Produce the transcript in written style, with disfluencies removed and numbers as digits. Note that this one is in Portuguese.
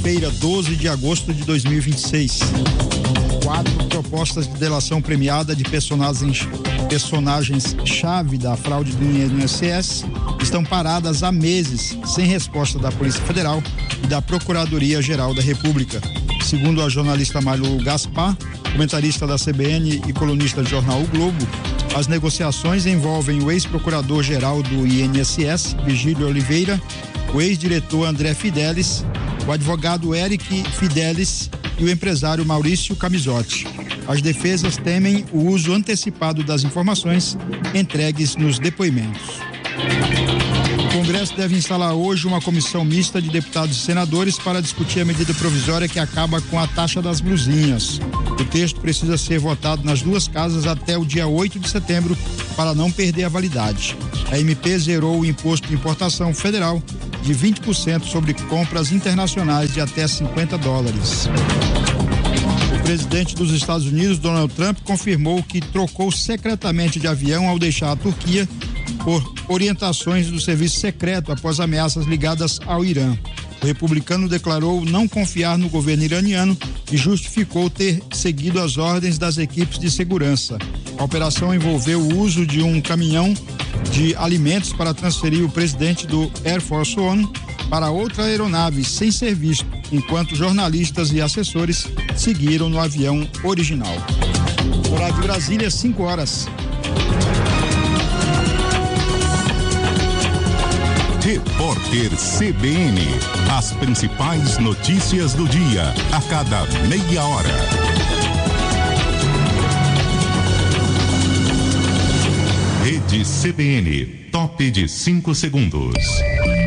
quinta-feira, 12 de agosto de 2026. 4 propostas de delação premiada de personagens-chave da fraude do INSS estão paradas há meses, sem resposta da Polícia Federal e da Procuradoria-Geral da República. Segundo a jornalista Malu Gaspar, comentarista da CBN e colunista do jornal O Globo, as negociações envolvem o ex-procurador-geral do INSS, Virgílio Oliveira, o ex-diretor André Fidelis, o advogado Eric Fidelis e o empresário Maurício Camisotti. As defesas temem o uso antecipado das informações entregues nos depoimentos. O Congresso deve instalar hoje uma comissão mista de deputados e senadores para discutir a medida provisória que acaba com a taxa das blusinhas. O texto precisa ser votado nas duas casas até o dia 8 de setembro para não perder a validade. A MP zerou o imposto de importação federal de 20% sobre compras internacionais de até $50. O presidente dos Estados Unidos, Donald Trump, confirmou que trocou secretamente de avião ao deixar a Turquia por orientações do serviço secreto após ameaças ligadas ao Irã. O republicano declarou não confiar no governo iraniano e justificou ter seguido as ordens das equipes de segurança. A operação envolveu o uso de um caminhão de alimentos para transferir o presidente do Air Force One para outra aeronave sem ser visto, enquanto jornalistas e assessores seguiram no avião original. Horário de Brasília, 5 horas. Repórter CBN. As principais notícias do dia, a cada meia hora. Rede CBN, top de 5 segundos.